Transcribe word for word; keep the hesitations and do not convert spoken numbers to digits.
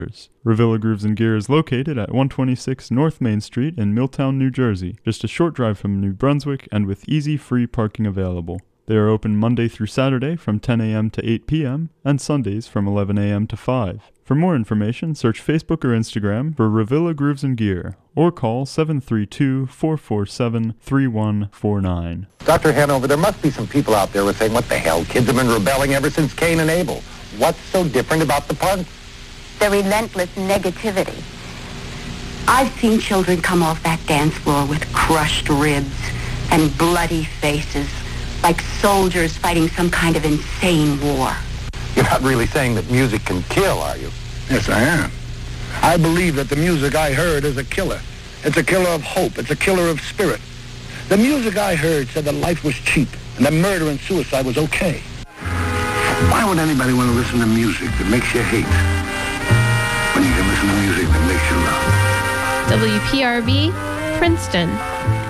Revilla Grooves and Gear is located at one twenty-six North Main Street in Milltown, New Jersey, just a short drive from New Brunswick and with easy free parking available. They are open Monday through Saturday from ten a.m. to eight p.m. and Sundays from eleven a.m. to five. For more information, search Facebook or Instagram for Revilla Grooves and Gear or call seven three two, four four seven, three one four nine. Doctor Hanover, there must be some people out there who are saying, what the hell, kids have been rebelling ever since Cain and Abel. What's so different about the punks? The relentless negativity. I've seen children come off that dance floor with crushed ribs and bloody faces, like soldiers fighting some kind of insane war. You're not really saying that music can kill, are you? Yes, I am. I believe that the music I heard is a killer. It's a killer of hope. It's a killer of spirit. The music I heard said that life was cheap and that murder and suicide was okay. Why would anybody want to listen to music that makes you hate when you can listen to music that makes you love? W P R B, Princeton.